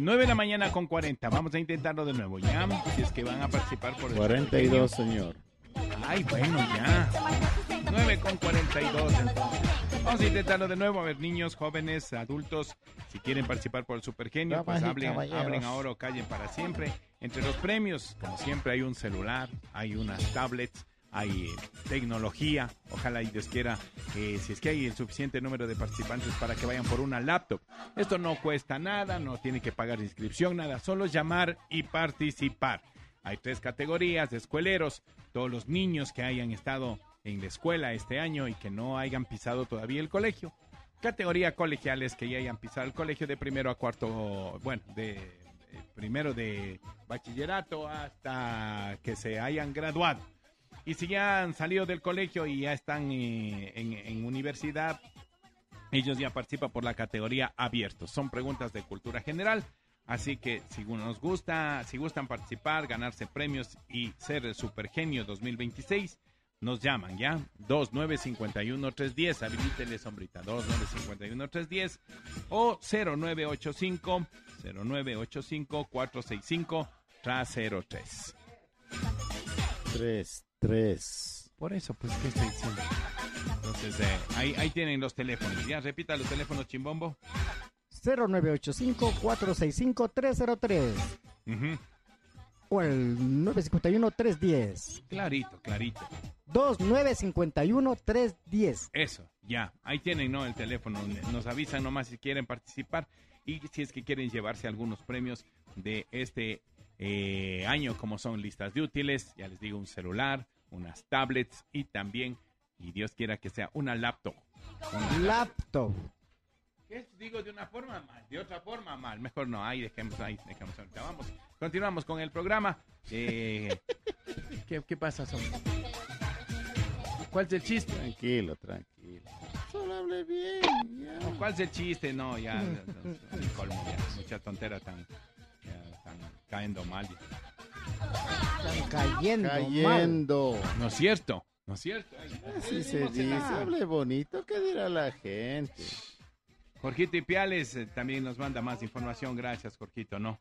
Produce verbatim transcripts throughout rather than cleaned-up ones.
nueve de la mañana con cuarenta. Vamos a intentarlo de nuevo, ¿ya? Si es que van a participar por el cuarenta y dos, señor. Ay, bueno, ya. nueve con cuarenta y dos, entonces. Vamos a intentarlo de nuevo. A ver, niños, jóvenes, adultos, si quieren participar por el Supergenio, pues hablen, hablen ahora o callen para siempre. Entre los premios, como siempre, hay un celular, hay unas tablets, hay tecnología. Ojalá y Dios quiera, eh, si es que hay el suficiente número de participantes para que vayan por una laptop. Esto no cuesta nada, no tiene que pagar inscripción, nada. Solo llamar y participar. Hay tres categorías de escueleros, todos los niños que hayan estado en la escuela este año y que no hayan pisado todavía el colegio. Categoría colegiales que ya hayan pisado el colegio de primero a cuarto, bueno, de, de primero de bachillerato hasta que se hayan graduado. Y si ya han salido del colegio y ya están eh, en, en universidad, ellos ya participan por la categoría abiertos. Son preguntas de cultura general. Así que si nos gusta, si gustan participar, ganarse premios y ser el Supergenio dos mil veintiséis, nos llaman, ¿ya? dos nueve cinco uno tres uno cero, habilítele, sombrita, dos nueve cinco uno tres uno cero o cero nueve ocho cinco, cero nueve ocho cinco, cuatro seis cinco, cero tres. tres, tres. Por eso, pues, ¿qué estoy diciendo? Entonces, eh, ahí, ahí tienen los teléfonos, ¿ya? Repita los teléfonos, Chimbombo. cero nueve ocho cinco, cuatro seis cinco, tres cero tres. Uh-huh. O el nueve cinco uno, tres uno cero. Clarito, clarito. dos nueve cinco uno, tres uno cero. Eso, ya. Ahí tienen, ¿no? El teléfono. Nos avisan nomás si quieren participar y si es que quieren llevarse algunos premios de este eh, año, como son listas de útiles, ya les digo, un celular, unas tablets y también, y Dios quiera que sea, una laptop. Una laptop. ¿Qué digo de una forma mal? De otra forma mal. Mejor no, ahí dejemos, ahí dejemos ahorita. Vamos, continuamos con el programa. Eh, ¿qué, ¿Qué pasa, Son? ¿Cuál es el chiste? Tranquilo, tranquilo. Solo hable bien. Ya. No, ¿cuál es el chiste? No, ya, ya, ya colmo, ya. Mucha tontera, están, ya, están cayendo mal. Ya. Están cayendo, cayendo mal. No es cierto, no es cierto. Así se dice, hable bonito, ¿qué dirá la gente? Jorgito Ipiales eh, también nos manda más información. Gracias, Jorgito, ¿no?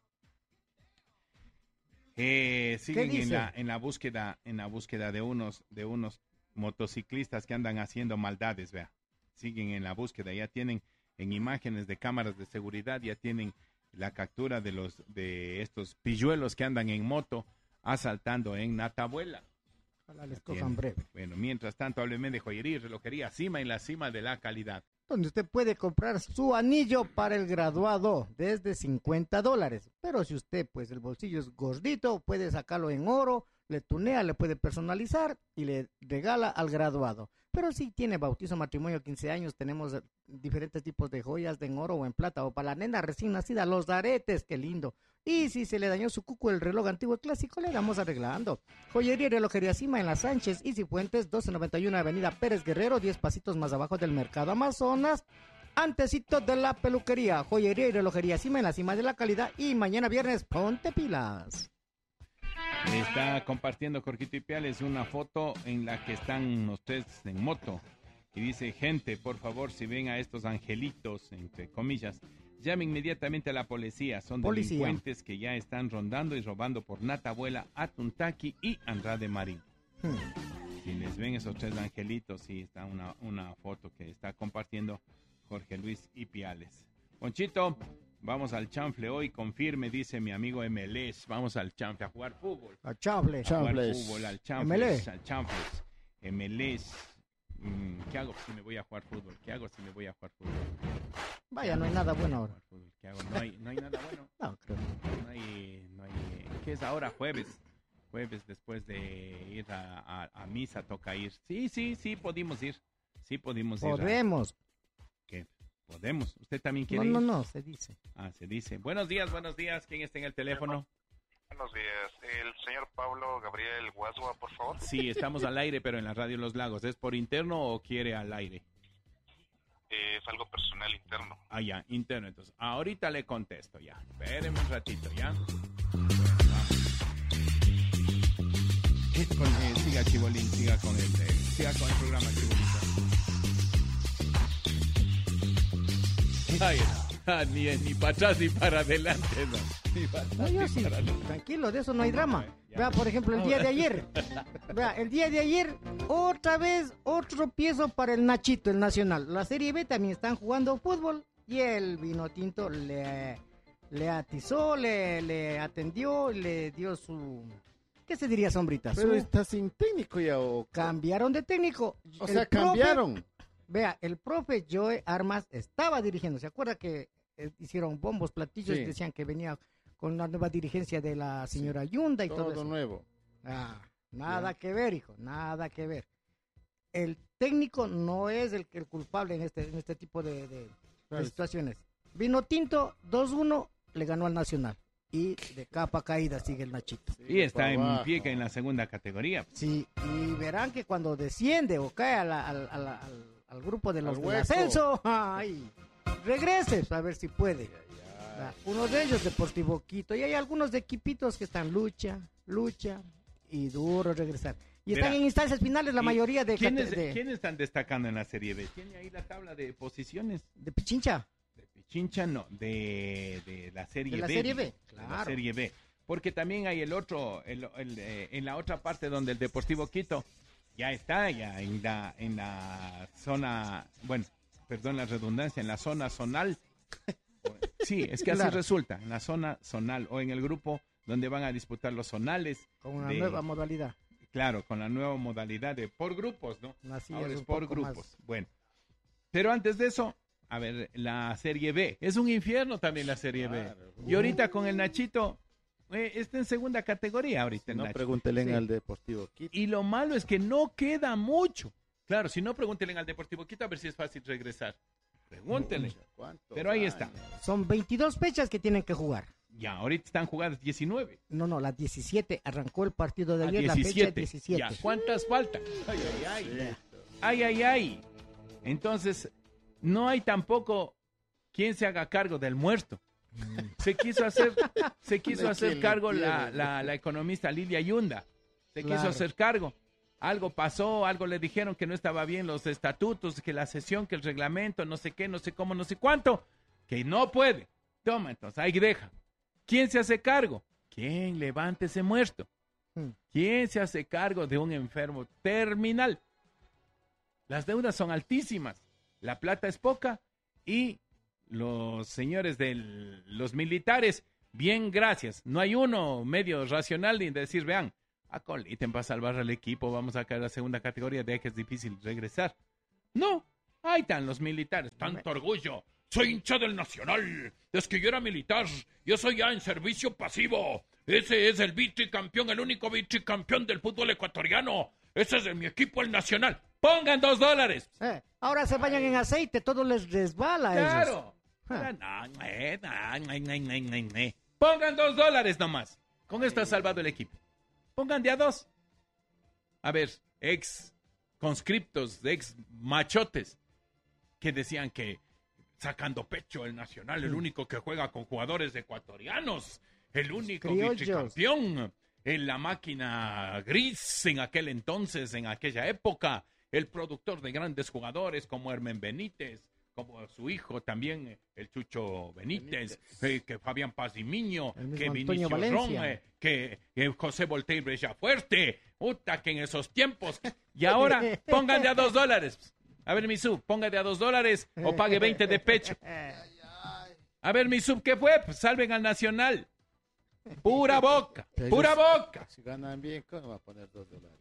Eh, siguen en la, en la búsqueda, en la búsqueda de unos, de unos motociclistas que andan haciendo maldades, vea. Siguen en la búsqueda, ya tienen en imágenes de cámaras de seguridad, ya tienen la captura de los, de estos pilluelos que andan en moto asaltando en Natabuela. Ojalá les cojan breve. Bueno, mientras tanto, hábleme de joyería y relojería, cima en la cima de la calidad. Donde usted puede comprar su anillo para el graduado desde cincuenta dólares. Pero si usted, pues, el bolsillo es gordito, puede sacarlo en oro, le tunea, le puede personalizar y le regala al graduado. Pero si tiene bautizo, matrimonio, quince años, tenemos diferentes tipos de joyas de en oro o en plata. O para la nena recién nacida, los aretes, qué lindo. Y si se le dañó su cuco, el reloj antiguo y clásico, le damos arreglando. Joyería y relojería Cima en la Sánchez, Easy Fuentes, doce noventa y uno, Avenida Pérez Guerrero, diez pasitos más abajo del Mercado Amazonas. Antecito de la peluquería, joyería y relojería Cima en la cima de la calidad. Y mañana viernes, ponte pilas. Está compartiendo Jorgito Ipiales una foto en la que están ustedes en moto. Y dice, gente, por favor, si ven a estos angelitos, entre comillas, llame inmediatamente a la policía. Son policía. Delincuentes que ya están rondando y robando por Natabuela, Atuntaqui y Andrade Marín. Hmm. Si les ven esos tres angelitos, sí, está una, una foto que está compartiendo Jorge Luis Ipiales. Ponchito, vamos al chanfle hoy, confirme, dice mi amigo M L S. Vamos al chanfle, a jugar fútbol. Al chanfle. A jugar fútbol, al chanfle, al chanfle. M L S. ¿Qué hago si me voy a jugar fútbol? ¿Qué hago si me voy a jugar fútbol? Vaya, no hay nada bueno ahora. ¿Qué hago? No hay, no hay nada bueno. No, creo. No hay, no hay. ¿Qué es ahora? Jueves. Jueves después de ir a, a, a misa toca ir. Sí, sí, sí, podemos ir. Sí, podemos ir. Podemos. A... ¿Qué? Podemos. ¿Usted también quiere no, ir? No, no, no, se dice. Ah, se dice. Buenos días, buenos días. ¿Quién está en el teléfono? Buenos días. El señor Pablo Gabriel Guasua, por favor. Sí, estamos al aire, pero en la radio Los Lagos. ¿Es por interno o quiere al aire? Eh, es algo personal interno. Ah, ya, interno. Entonces, ahorita le contesto ya. Espéreme un ratito, ¿ya? Con, eh, siga, Chibolín, siga con el, eh, siga con el programa, Chibolín. Ahí está. Ah, ni, ni para atrás ni para adelante, no. Ni para atrás, No, yo ni sí, para adelante. tranquilo, de eso no hay drama. Ya. Vea, por ejemplo, el día de ayer. Vea, el día de ayer, otra vez, otro tropiezo para el Nachito, el Nacional. La Serie B también están jugando fútbol y el Vinotinto le, le atizó, le, le atendió, le dio su... ¿Qué se diría, Sombrita? Pero Su- está sin técnico ya, o... Cambiaron de técnico. O El sea, profe- cambiaron. Vea, el profe Joe Armas estaba dirigiendo. ¿Se acuerda que eh, hicieron bombos, platillos Sí. y decían que venía con la nueva dirigencia de la señora Yunda y todo, Todo eso? nuevo. Ah, nada Ya. que ver, hijo, nada que ver. El técnico no es el, el culpable en este, en este tipo de, de- de Claro. situaciones. Vino Tinto, dos uno, le ganó al Nacional. Y de capa caída sigue el Nachito. Y está para en abajo. pie que en la segunda categoría. Sí, y verán que cuando desciende o cae a la- al, al- al- al grupo de los Al del hueco. ascenso, ay, regrese a ver si puede. Ah, Uno de ellos, Deportivo Quito, y hay algunos de equipitos que están lucha, lucha y duro regresar. Y están Verá, en instancias finales la ¿Y mayoría de, ¿quiénes, cate- de, ¿Quiénes están destacando en la Serie B? ¿Tiene ahí la tabla de posiciones? de Pichincha. De Pichincha, no, de, de la Serie De la B. Serie B, digo, de la claro. Serie B. Porque también hay el otro, el, el, eh, en la otra parte donde el Deportivo Quito ya está, ya en la, en la zona, bueno, perdón la redundancia, en la zona zonal. Sí, es que así Claro. resulta, en la zona zonal o en el grupo donde van a disputar los zonales. Con una de- nueva modalidad. Claro, con la nueva modalidad de por grupos, ¿no? Así Ahora es, es un por poco grupos. más. Bueno, pero antes de eso, a ver, la Serie B. Es un infierno también la Serie Claro. B. Y ahorita con el Nachito, eh, está en segunda categoría ahorita el No, Nacho. pregúntele Sí. al Deportivo Quito. Y lo malo es que no queda mucho. Claro, si no, pregúntenle al Deportivo Quito a ver si es fácil regresar. Pregúntenle. ¿Cuántos Pero ahí años? está. Son veintidós fechas que tienen que jugar. Ya, ahorita están jugadas diecinueve. No, no, las diecisiete arrancó el partido de A ayer, la fecha diecisiete. diecisiete. Ya, ¿cuántas faltan? Ay, ay, ay. Ay, ay, ay. Entonces, no hay tampoco quien se haga cargo del muerto. Se quiso hacer, se quiso ¿De hacer quién le cargo la, tiene? la, la economista Lilia Yunda. Se quiso Claro. hacer cargo. Algo pasó, algo le dijeron que no estaba bien los estatutos, que la sesión, que el reglamento, no sé qué, no sé cómo, no sé cuánto, que no puede. Toma, entonces, ahí deja. ¿Quién se hace cargo? ¿Quién levanta ese muerto? Hmm. ¿Quién se hace cargo de un enfermo terminal? Las deudas son altísimas, la plata es poca y los señores de los militares, bien, gracias. No hay uno medio racional ni de decir, vean, acoliten para salvar al equipo, vamos a caer a la segunda categoría, de que es difícil regresar. No, ahí están los militares, tanto orgullo. Soy hincha del Nacional, es que yo era militar, yo soy ya en servicio pasivo. Ese es el vicecampeón, el único vicecampeón del fútbol ecuatoriano. Ese es de mi equipo, el Nacional. Pongan dos dólares. Eh, ahora se bañan en aceite, todo les resbala a ellos. Claro. Ah. No, eh, no, no, no, no, no. Pongan dos dólares nomás. Con esto ha salvado el equipo. Pongan de a dos. A ver, ex conscriptos, ex machotes, que decían que sacando pecho el Nacional, el único que juega con jugadores ecuatorianos, el único criollos. vicecampeón en la máquina gris en aquel entonces, en aquella época, el productor de grandes jugadores como Hermen Benítez, como su hijo también, eh, el Chucho Benítez, eh, que Fabián Pazimiño, El mismo que Antonio Vinicio Valencia. Ron, eh, que eh, José Voltaire ya fuerte, puta, que en esos tiempos, y ahora pongan de a dos dólares. A ver, mi sub, ponga de a dos dólares o pague veinte de pecho. A ver, mi sub, ¿qué fue? Pues salven al Nacional. Pura boca, pura boca. Si ganan bien, ¿cómo va a poner dos dólares?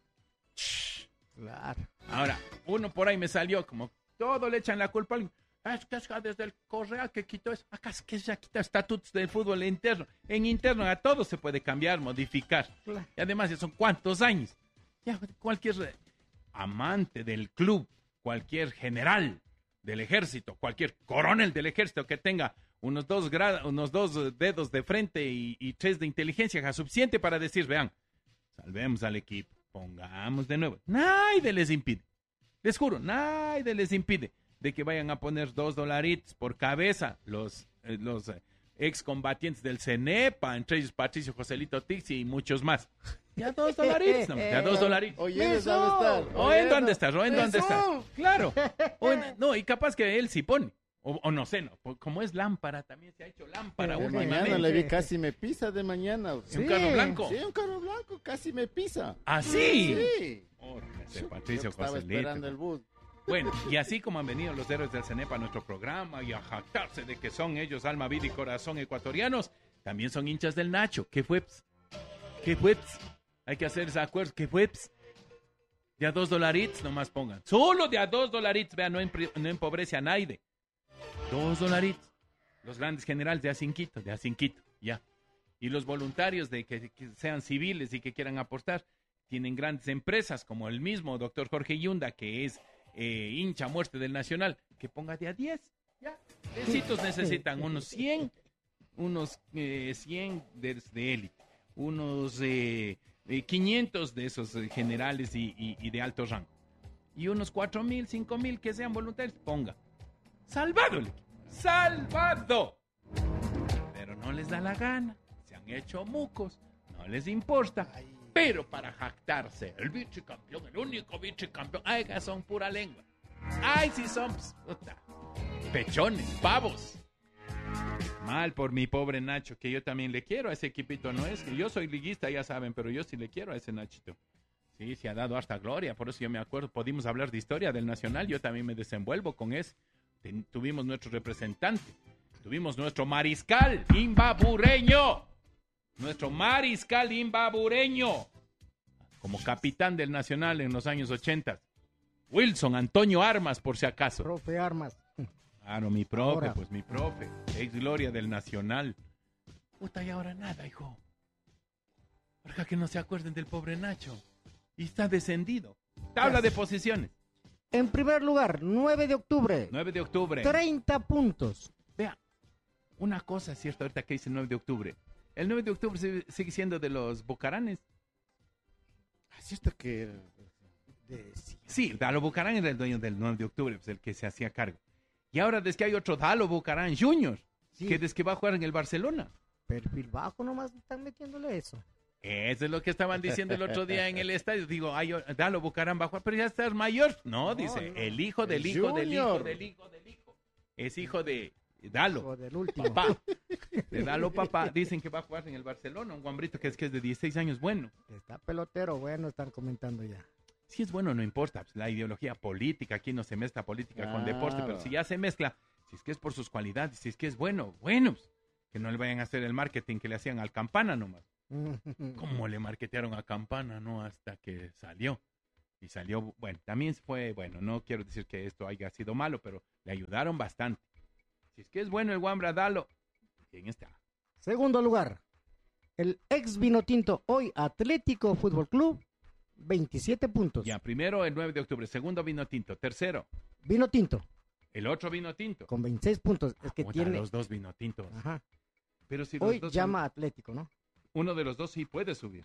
Claro. Ahora, uno por ahí me salió como todo le echan la culpa a alguien. Ah, es que es desde el Correa que quitó eso. Acá es que ya quita estatutos del fútbol interno. En interno a todo se puede cambiar, modificar. Claro. Y además ya son cuántos años. Ya cualquier amante del club, cualquier general del ejército, cualquier coronel del ejército que tenga unos dos, gra- unos dos dedos de frente y, y tres de inteligencia, es suficiente para decir, vean, salvemos al equipo, pongamos de nuevo. Nadie les impide. Les juro, nadie les impide de que vayan a poner dos dolaritos por cabeza los, eh, los eh, excombatientes del CENEPA, entre ellos Patricio Joselito Tixi y muchos más. Ya dos dolaritos, nomás, ya dos dolaritos. Oye, Eso. ¿dónde está? O en dónde estás, o en dónde Eso. estás. Claro. O en- no, y capaz que él sí pone. O, o no sé, no, como es lámpara, también se ha hecho lámpara. De últimamente. mañana le vi casi me pisa de mañana. ¿Sí? ¿Un carro blanco? Sí, un carro blanco, casi me pisa. ¿Ah, sí? Sí. Oh, ese Patricio Yo estaba Joselito. esperando el bus. Bueno, y así como han venido los héroes del CENEP a nuestro programa y a jactarse de que son ellos alma, vida y corazón ecuatorianos, también son hinchas del Nacho. ¿Qué fue? ¿Qué fue? Hay que hacer ese acuerdo. ¿Qué fue? De a dos dolaritos nomás pongan. Solo de a dos dolaritos, vean, no, empre- no empobrece a nadie. Dos dolaritos. Los grandes generales de a cinquito, de a cinquito, ya. Y los voluntarios de que, que sean civiles y que quieran aportar, tienen grandes empresas como el mismo doctor Jorge Yunda, que es eh, hincha a muerte del Nacional, que ponga de a diez, ya. Diecitos necesitan unos cien, unos eh, cien de, de élite, unos eh, eh, quinientos de esos eh, generales y, y, y de alto rango. Y unos cuatro mil, cinco mil que sean voluntarios, ponga. ¡Salvado el equipo! ¡Salvado! Pero no les da la gana. Se han hecho mucos. No les importa. Pero para jactarse, el vicecampeón, el único vicecampeón. ¡Ay, que son pura lengua! ¡Ay, sí son! Puta, pechones, pavos. Mal por mi pobre Nacho, que yo también le quiero a ese equipito. No es que yo soy liguista, ya saben, pero yo sí le quiero a ese Nachito. Sí, se ha dado hasta gloria. Por eso yo me acuerdo, pudimos hablar de historia del Nacional. Yo también me desenvuelvo con eso. Ten, tuvimos nuestro representante, tuvimos nuestro mariscal imbabureño, nuestro mariscal imbabureño, como capitán del Nacional en los años ochenta, Wilson Antonio Armas, por si acaso. Profe Armas. Claro, mi profe, Ahora. pues mi profe, ex gloria del Nacional. Puta, y ahora nada, hijo. Para que no se acuerden del pobre Nacho. Y está descendido. Tabla de posiciones. En primer lugar, nueve de octubre. nueve de octubre. treinta puntos. Vea, una cosa es cierta ahorita que dice el nueve de octubre. El nueve de octubre sigue, sigue siendo de los Bucaranes. Así está que... Sí, Dalo Bucarán era el dueño del nueve de octubre, pues el que se hacía cargo. Y ahora desde que hay otro Dalo Bucarán Junior, Sí. que desde que va a jugar en el Barcelona. Perfil bajo nomás están metiéndole eso. Eso es lo que estaban diciendo el otro día en el estadio. Digo, ay, Dalo Bucarán va a jugar, pero ya estás mayor. No, No, dice, no. el hijo del El hijo del hijo Junior. del hijo del hijo. Es hijo de Dalo. O del último. Papá. De Dalo papá. Dicen que va a jugar en el Barcelona, un guambrito que es que es de dieciséis años, bueno. Está pelotero, bueno, están comentando ya. Si es bueno, no importa. Pues, la ideología política, aquí no se mezcla política con deporte, pero Claro. si ya se mezcla, si es que es por sus cualidades, si es que es bueno, bueno, pues, que no le vayan a hacer el marketing que le hacían al Campana nomás. ¿Cómo le marketearon a Campana, no? Hasta que salió. Y salió, bueno, también fue, bueno, no quiero decir que esto haya sido malo, pero le ayudaron bastante. Si es que es bueno el Wambra, dalo. ¿Quién está? Segundo lugar, el ex Vinotinto, hoy Atlético Fútbol Club, veintisiete puntos. Ya, primero el nueve de octubre, segundo vino tinto, tercero, Vinotinto, el otro vino tinto. con veintiséis puntos. Es que Puta, tiene... los dos vino tintos. Ajá. Pero si los Hoy dos llama Atlético, ¿no? uno de los dos sí puede subir.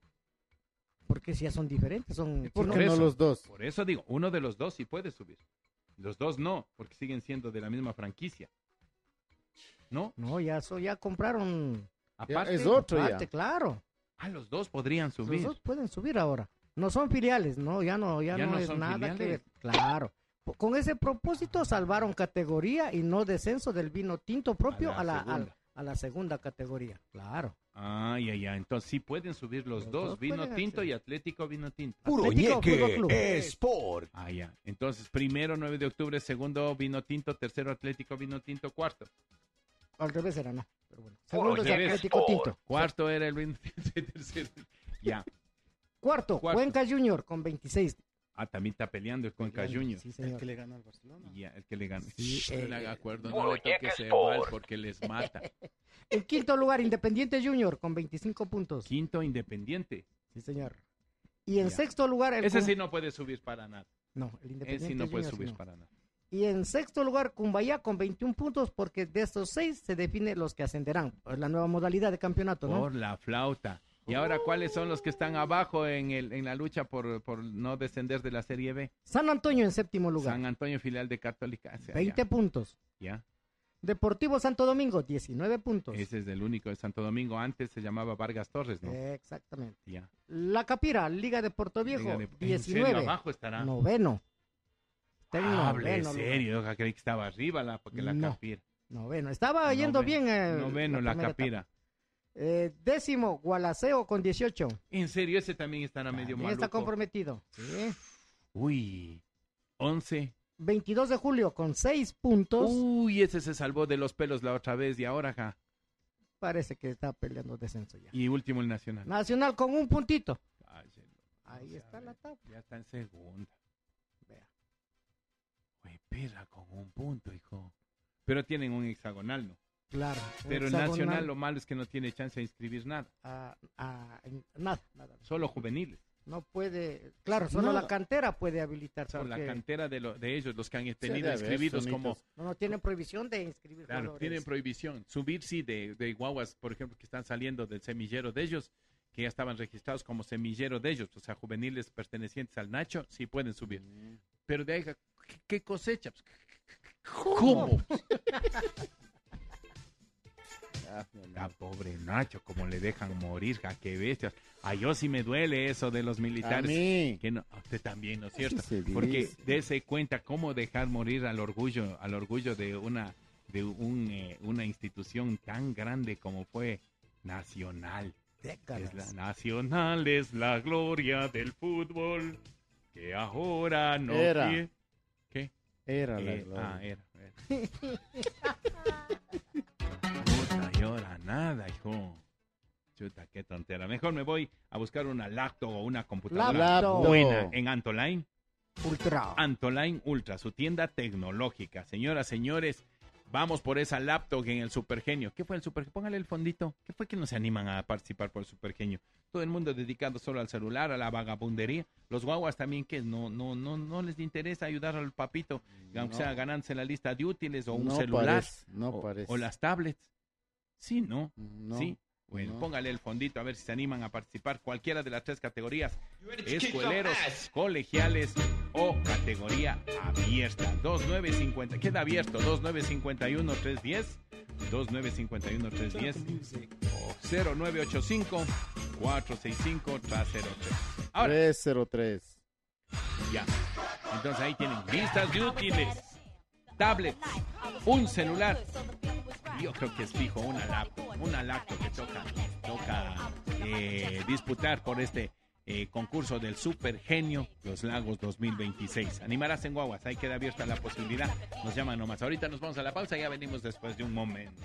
Porque si ya son diferentes, son... ¿Por si qué no- no eso. los dos? Por eso digo, uno de los dos sí puede subir. Los dos no, porque siguen siendo de la misma franquicia. ¿No? No, ya, so- ya compraron... Aparte, es otro aparte, ya. claro. ah, los dos podrían subir. Los dos pueden subir ahora. No son filiales, no, ya no, ya, Ya no, no es son nada filiales. que ver. Claro. Po- Con ese propósito salvaron categoría y no descenso del vino tinto propio A a la la, a segunda. a la segunda categoría. Claro. Ah, ya, ya. Entonces sí pueden subir los, Los dos, dos vino pueden tinto hacer. y Atlético vino tinto. Puro Atlético Fútbol ñeque Club. Sport. Ah, ya. Entonces, primero nueve de octubre, segundo vino tinto, tercero Atlético vino tinto, cuarto. Al revés era, no. Pero bueno. Puro Segundo es revés. Atlético Tinto. Cuarto era el vino tinto y tercero. Ya. Cuarto, Cuarto. Cuenca Junior con veintiséis. Ah, también está peleando el Cuenca Junior. Sí, señor. le ganó al Barcelona. Ya, el que le gana. Sí, no eh, le haga acuerdo, no Puro le toque ñeque ese Sport. mal porque les mata. En quinto lugar, Independiente Junior con veinticinco puntos. Quinto, Independiente. Sí, señor. Y en Ya. sexto lugar, el Ese Cum- sí no puede subir para nada. No, el Ese Independiente sí no puede Junior, sí, subir no. para nada. Y en sexto lugar, Cumbayá con veintiún puntos, porque de estos seis se define los que ascenderán. Es la nueva modalidad de campeonato, ¿no? Por la flauta. Y ahora, ¿cuáles son los que están abajo en, el, en la lucha por, por no descender de la Serie B? San Antonio en séptimo lugar, San Antonio, filial de Católica. O sea, veinte puntos. Ya, Deportivo Santo Domingo, diecinueve puntos. ya. Ese es el único de Santo Domingo. Antes se llamaba Vargas Torres, ¿no? Exactamente. Ya. La Capira, Liga de Puerto Viejo, Liga de- ¿En serio diecinueve. abajo estará? Noveno. Está en Hable noveno serio, yo creí que estaba arriba la, porque la No. Capira. Noveno. Estaba yendo Noveno, bien. Eh, Noveno, la primera Capira. etapa. Eh, décimo, Gualaceo con dieciocho. En serio, ese también estará medio También maluco. está comprometido. Sí. Uy, once. veintidós de julio con seis puntos. Uy, ese se salvó de los pelos la otra vez y ahora ja. Parece que está peleando descenso ya. Y último el Nacional. Nacional con un puntito. Cállelo. Ahí O está sea, la tabla. Ya está en segunda. Vea. Uy, perra con un punto, hijo. Pero tienen un hexagonal, ¿no? Claro. Pero el hexagonal. Nacional lo malo es que no tiene chance de inscribir nada. Ah, ah, en- nada, nada. Solo juveniles. No puede, claro, solo Nada. la cantera puede habilitar. O sea, la porque cantera de, lo, de ellos, los que han Sí, tenido de haber, inscribidos como... sonitos. no, no tienen prohibición de inscribir Claro, jugadores. tienen prohibición. Subir, sí, de, de guaguas, por ejemplo, que están saliendo del semillero de ellos, que ya estaban registrados como semillero de ellos, o sea, juveniles pertenecientes al Nacho, sí pueden subir. Pero de ahí, ¿qué, qué cosecha? Pues, ¿cómo? Ah, no, no. Ah, pobre Nacho, como le dejan morir, ja, qué bestias. A yo sí me duele eso de los A militares. mí. Que no, a usted también, ¿no es cierto? Así se dice. Porque dése cuenta cómo dejar morir al orgullo, al orgullo de una, de un, eh, una institución tan grande como fue Nacional. Décadas. Es la Nacional es la gloria del fútbol que ahora no Era. quiere- ¿Qué? Era la Eh, gloria. ah, era. era. Puta, y ahora nada, hijo. Chuta, qué tontera. Mejor me voy a buscar una laptop o una computadora Laptop. buena en Antoline. Ultra. Antoline Ultra, su tienda tecnológica. Señoras, señores, vamos por esa laptop en el Supergenio. ¿Qué fue el Supergenio? Póngale el fondito. ¿Qué fue que no se animan a participar por el Supergenio? Todo el mundo dedicado solo al celular, a la vagabundería. Los guaguas también, que no, no, no, no les interesa ayudar al papito, aunque No. sea ganándose la lista de útiles o un No celular. parece, no o, parece. o las tablets. Sí, ¿no? No, Sí. Bueno, no. póngale el fondito a ver si se animan a participar cualquiera de las tres categorías, escueleros, colegiales o categoría abierta. dos nueve cinco cero, queda abierto, dos nueve cinco uno tres uno cero, dos nueve cinco uno tres uno cero o cero nueve ocho cinco cuatro seis cinco tres cero tres. Ahora, tres cero tres. ya. Entonces ahí tienen listas de útiles, tablets, un celular. Yo creo que es fijo una laptop, una laptop que toca, toca eh, disputar por este eh, concurso del Supergenio Los Lagos dos mil veintiséis. Animarás en guaguas, ahí queda abierta la posibilidad. Nos llaman nomás. Ahorita nos vamos a la pausa y ya venimos después de un momento.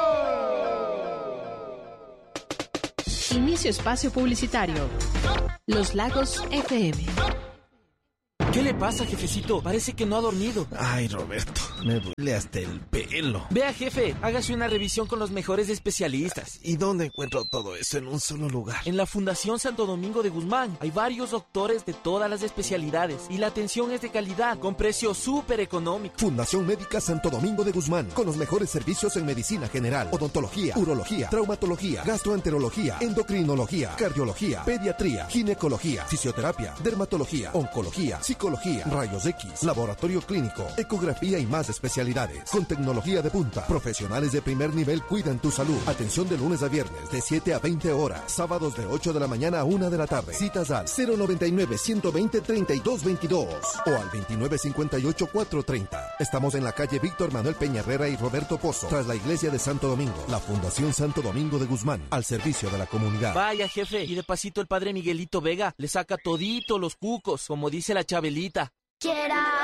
Inicio espacio publicitario. Los Lagos F M. ¿Qué le pasa, jefecito? Parece que no ha dormido. Ay, Roberto, me duele hasta el pelo. Vea, jefe, hágase una revisión con los mejores especialistas. ¿Y dónde encuentro todo eso en un solo lugar? En la Fundación Santo Domingo de Guzmán hay varios doctores de todas las especialidades y la atención es de calidad, con precio súper económico. Fundación Médica Santo Domingo de Guzmán, con los mejores servicios en medicina general, odontología, urología, traumatología, gastroenterología, endocrinología, cardiología, pediatría, ginecología, fisioterapia, dermatología, oncología, psicología, rayos X, laboratorio clínico, ecografía y más especialidades. Con tecnología de punta, profesionales de primer nivel cuidan tu salud. Atención de lunes a viernes de siete a veinte horas, sábados de ocho de la mañana a una de la tarde. Citas al cero noventa y nueve, ciento veinte, treinta y dos veintidós o al veintinueve cincuenta y ocho, cuatrocientos treinta. Estamos en la calle Víctor Manuel Peña Herrera y Roberto Pozo, tras la iglesia de Santo Domingo. La Fundación Santo Domingo de Guzmán, al servicio de la comunidad. Vaya, jefe, y de pasito el padre Miguelito Vega le saca todito los cucos, como dice la Chabelita. Get out.